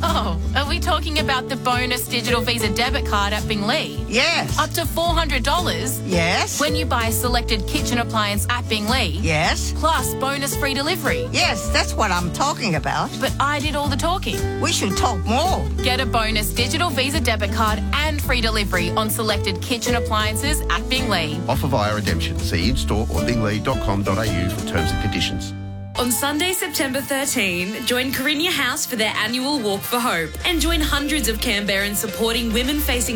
Oh, are we talking about the bonus digital Visa debit card at Binglee? Yes. Up to $400? Yes. When you buy a selected kitchen appliance at Binglee? Yes. Plus bonus free delivery? Yes, that's what I'm talking about. But I did all the talking. We should talk more. Get a bonus digital Visa debit card and free delivery on selected kitchen appliances at Binglee. Offer via redemption. See in-store or binglee.com.au for terms and conditions. On Sunday, September 13, join Carinya House for their annual Walk for Hope and join hundreds of Canberrans supporting women facing